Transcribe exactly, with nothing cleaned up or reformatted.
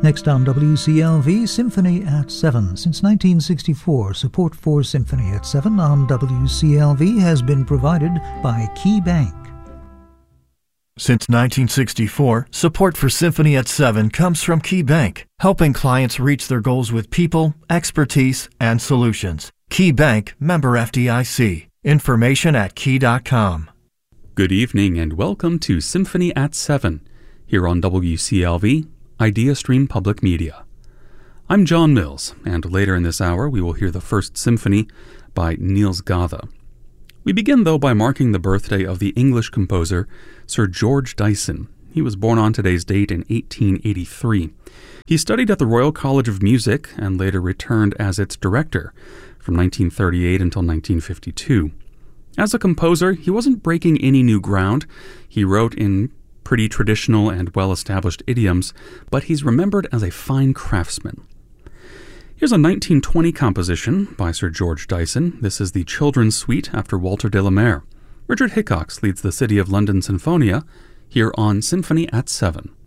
Next on W C L V, Symphony at seven. Since nineteen sixty-four, support for Symphony at seven on W C L V has been provided by Key Bank. Since nineteen sixty-four, support for Symphony at seven comes from Key Bank, helping clients reach their goals with people, expertise, and solutions. Key Bank, member F D I C. Information at key dot com. Good evening and welcome to Symphony at seven, here on W C L V, IdeaStream Public Media. I'm John Mills, and later in this hour we will hear the First Symphony by Niels Gade. We begin, though, by marking the birthday of the English composer Sir George Dyson. He was born on today's date in eighteen eighty-three. He studied at the Royal College of Music and later returned as its director from nineteen thirty-eight until nineteen fifty-two. As a composer, he wasn't breaking any new ground. He wrote in pretty traditional and well-established idioms, but he's remembered as a fine craftsman. Here's a nineteen twenty composition by Sir George Dyson. This is the Children's Suite after Walter de la Mare. Richard Hickox leads the City of London Sinfonia here on Symphony at seven.